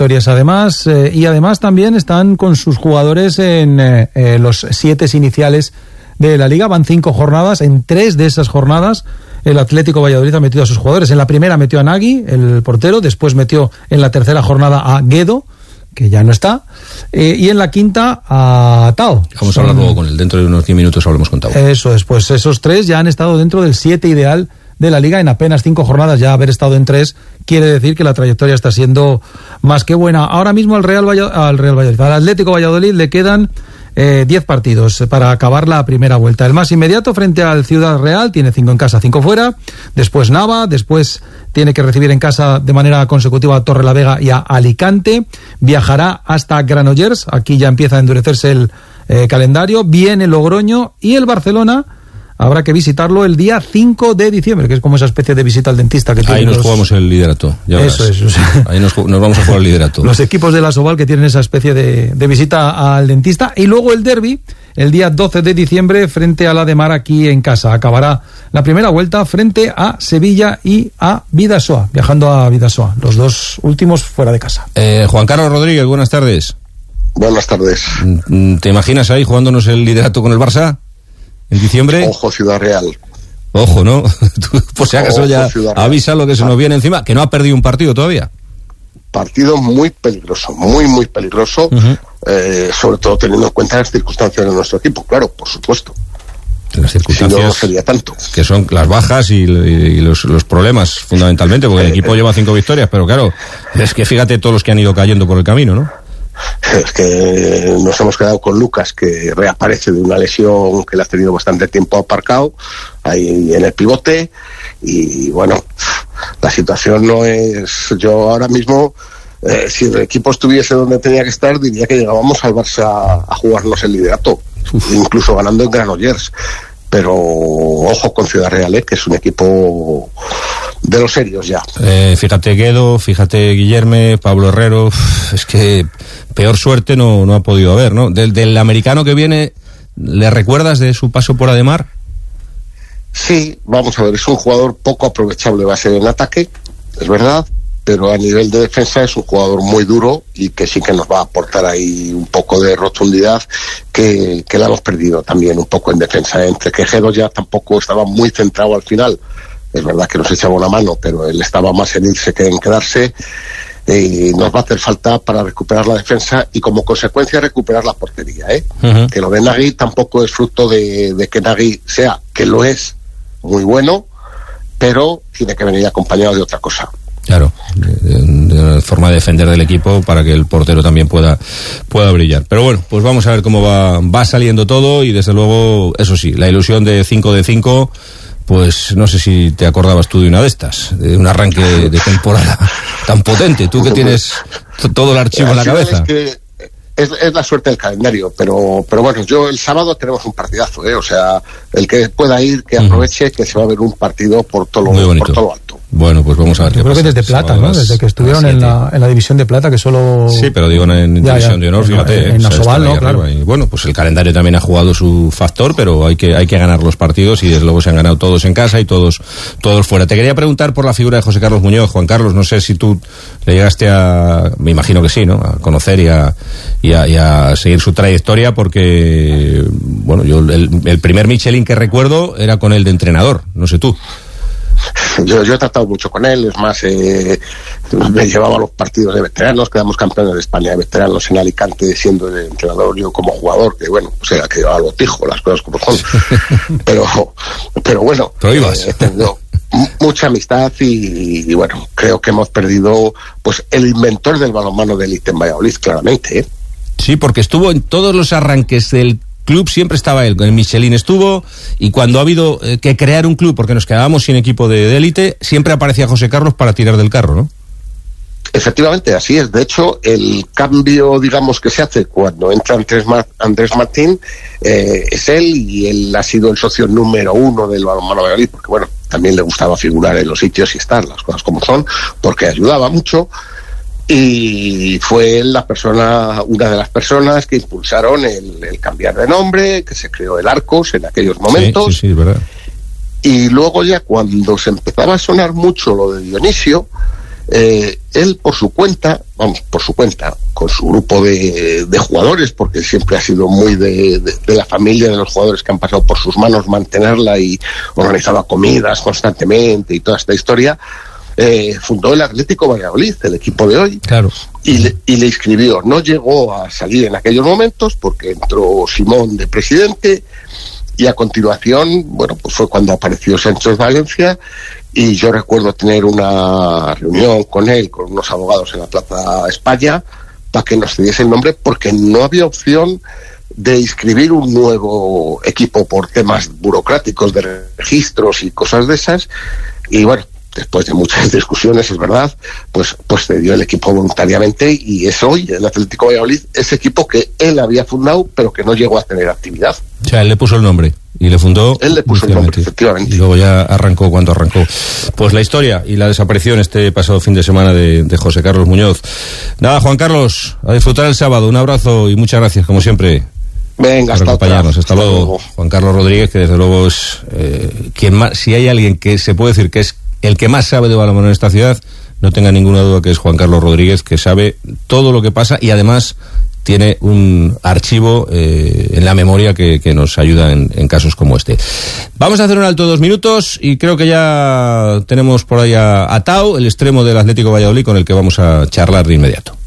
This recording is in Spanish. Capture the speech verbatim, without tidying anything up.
Además, eh, y además también están con sus jugadores en eh, eh, los siete iniciales de la Liga. Van cinco jornadas. En tres de esas jornadas el Atlético Valladolid ha metido a sus jugadores. En la primera metió a Nagui, el portero. Después metió en la tercera jornada a Guedo, que ya no está, eh, y en la quinta a Tao. Vamos a hablar luego con él. Dentro de unos diez minutos hablamos con Tao. Eso es, pues esos tres ya han estado dentro del siete ideal de la Liga en apenas cinco jornadas. Ya haber estado en tres quiere decir que la trayectoria está siendo más que buena. Ahora mismo al Real Valladolid, al Real Valladolid, al Atlético Valladolid le quedan eh, diez partidos para acabar la primera vuelta. El más inmediato frente al Ciudad Real, tiene cinco en casa, cinco fuera. Después Nava, después tiene que recibir en casa de manera consecutiva a Torrelavega y a Alicante. Viajará hasta Granollers, aquí ya empieza a endurecerse el eh, calendario. Viene Logroño y el Barcelona habrá que visitarlo el día cinco de diciembre, que es como esa especie de visita al dentista que tiene. Ahí nos los... jugamos el liderato. Ya Eso verás. es. O sea, ahí nos, nos vamos a jugar el liderato. Los equipos de la Soval que tienen esa especie de, de visita al dentista. Y luego el derbi, el día doce de diciembre, frente a la de Mar aquí en casa. Acabará la primera vuelta frente a Sevilla y a Bidasoa, viajando a Bidasoa. Los dos últimos fuera de casa. Eh, Juan Carlos Rodríguez, buenas tardes. Buenas tardes. ¿Te imaginas ahí jugándonos el liderato con el Barça en diciembre? Ojo, Ciudad Real. Ojo, ¿no? Tú, por si acaso, ya avisa lo que se nos viene encima, que no ha perdido un partido todavía. Partido muy peligroso, muy, muy peligroso, uh-huh. eh, sobre todo teniendo en cuenta las circunstancias de nuestro equipo, claro, por supuesto. Las circunstancias si no, sería tanto. Que son las bajas y, y los, los problemas, fundamentalmente, porque eh, el equipo eh, lleva cinco victorias, pero claro, es que fíjate todos los que han ido cayendo por el camino, ¿no? Es que nos hemos quedado con Lucas, que reaparece de una lesión que le ha tenido bastante tiempo aparcado ahí en el pivote, y bueno, la situación no es... Yo ahora mismo, eh, si el equipo estuviese donde tenía que estar, diría que llegábamos al Barça a jugarnos el liderato, Uf. incluso ganando en Granollers. Pero ojo con Ciudad Real, ¿eh? Que es un equipo de los serios ya. Eh, fíjate Guedo, fíjate Guillerme, Pablo Herrero, es que peor suerte no, no ha podido haber, ¿no? Del, del americano que viene, ¿le recuerdas de su paso por Ademar? Sí, vamos a ver, es un jugador poco aprovechable, va a ser en ataque, es verdad, pero a nivel de defensa es un jugador muy duro y que sí que nos va a aportar ahí un poco de rotundidad que, que la hemos perdido también un poco en defensa, entre que Gedo ya tampoco estaba muy centrado al final. Es verdad que nos echaba una mano, pero él estaba más en irse que en quedarse, y nos va a hacer falta para recuperar la defensa y como consecuencia recuperar la portería, ¿eh? Uh-huh. Que lo de Nagui tampoco es fruto de, de que Nagui sea, que lo es, muy bueno, pero tiene que venir acompañado de otra cosa. Claro, de, de, de una forma de defender del equipo para que el portero también pueda pueda brillar. Pero bueno, pues vamos a ver cómo va va saliendo todo y desde luego, eso sí, la ilusión de cinco de cinco, pues no sé si te acordabas tú de una de estas, de un arranque de temporada tan potente, tú que tienes todo el archivo en la cabeza. Es que es, es la suerte del calendario, pero pero bueno, yo el sábado tenemos un partidazo, ¿eh? O sea, el que pueda ir, que aproveche, uh-huh. que se va a ver un partido por todo lo, por todo lo alto. Bueno, pues vamos a ver. Yo creo que desde plata, ¿no? Desde que estuvieron en la, en la división de plata, que solo... Sí, pero digo en, en ya, división ya, de honor, fíjate. En, en Asobal, ¿no? Claro. Y bueno, pues el calendario también ha jugado su factor, pero hay que hay que ganar los partidos y desde luego se han ganado todos en casa y todos todos fuera. Te quería preguntar por la figura de José Carlos Muñoz. Juan Carlos, no sé si tú le llegaste a... Me imagino que sí, ¿no? A conocer y a, y a, y a seguir su trayectoria porque, bueno, yo el, el primer Michelin que recuerdo era con él de entrenador, no sé tú. Yo, yo he tratado mucho con él, es más, eh, me llevaba a los partidos de veteranos, quedamos campeones de España de veteranos en Alicante, siendo el entrenador, yo como jugador, que bueno, pues era que llevaba a botijo, las cosas como son, pero, pero bueno, eh, he tenido mucha amistad y, y bueno, creo que hemos perdido pues el inventor del balonmano de élite en Valladolid, claramente, ¿eh? Sí, porque estuvo en todos los arranques del club, siempre estaba él, el Michelin estuvo, y cuando ha habido eh, que crear un club, porque nos quedábamos sin equipo de élite, siempre aparecía José Carlos para tirar del carro, ¿no? Efectivamente, así es. De hecho, el cambio, digamos, que se hace cuando entra Andrés, Mar- Andrés Martín, eh, es él, y él ha sido el socio número uno del balonmano Valladolid, porque bueno, también le gustaba figurar en los sitios y estar, las cosas como son, porque ayudaba mucho. Y fue la persona, una de las personas que impulsaron el, el cambiar de nombre, que se creó el Arcos en aquellos momentos. Sí, sí, sí, verdad. Y luego ya cuando se empezaba a sonar mucho lo de Dionisio, Eh, él por su cuenta, vamos, por su cuenta, con su grupo de, de jugadores, porque siempre ha sido muy de, de, de la familia de los jugadores que han pasado por sus manos mantenerla, y organizaba comidas constantemente y toda esta historia, eh, fundó el Atlético Valladolid, el equipo de hoy. Claro. Y le, y le inscribió. No llegó a salir en aquellos momentos porque entró Simón de presidente, y a continuación, bueno, pues fue cuando apareció Sánchez Valencia, y yo recuerdo tener una reunión con él, con unos abogados en la Plaza España, para que nos cediese el nombre, porque no había opción de inscribir un nuevo equipo por temas burocráticos de registros y cosas de esas. Y bueno, después de muchas discusiones, es verdad, pues pues cedió el equipo voluntariamente, y es hoy el Atlético Valladolid, ese equipo que él había fundado, pero que no llegó a tener actividad. O sea, él le puso el nombre y le fundó. Él le puso el nombre, efectivamente. Y luego ya arrancó cuando arrancó. Pues la historia y la desaparición este pasado fin de semana de, de José Carlos Muñoz. Nada, Juan Carlos, a disfrutar el sábado. Un abrazo y muchas gracias, como siempre. Venga, hasta acompañarnos. Hasta, hasta luego. luego. Juan Carlos Rodríguez, que desde luego es eh, quien más, si hay alguien que se puede decir que es el que más sabe de balonmano en esta ciudad, no tenga ninguna duda que es Juan Carlos Rodríguez, que sabe todo lo que pasa y además tiene un archivo eh, en la memoria que, que nos ayuda en, en casos como este. Vamos a hacer un alto de dos minutos y creo que ya tenemos por ahí a, a Tau, el extremo del Atlético Valladolid, con el que vamos a charlar de inmediato.